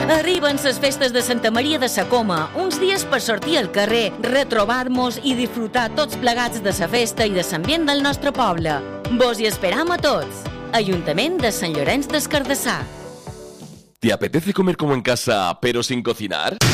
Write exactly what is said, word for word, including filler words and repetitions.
Arriben les festes de Santa Maria de la Coma, uns dies per sortir al carrer, retrobar-nos i disfrutar tots plegats de la festa i de l'ambient del nostre poble. Vos hi esperam a tots. Ajuntament de Sant Llorenç des Cardassar. ¿Te apetece comer como en casa, pero sin cocinar?